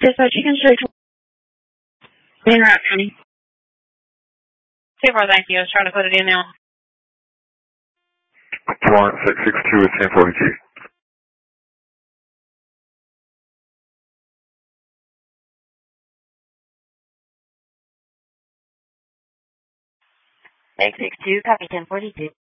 Dispatch, you can straight to main route, County. Super, thank you. I was trying to put it in now. Florence 662 is 1042. X62, copy 1042.